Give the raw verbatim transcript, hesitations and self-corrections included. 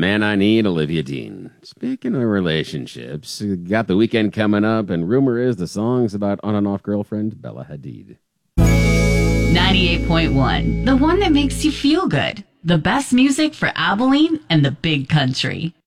Man I Need, Olivia Dean. Speaking of relationships, got the weekend coming up, and rumor is the song's about on and off girlfriend Bella Hadid. ninety-eight point one, the one that makes you feel good. The best music for Abilene and the big country.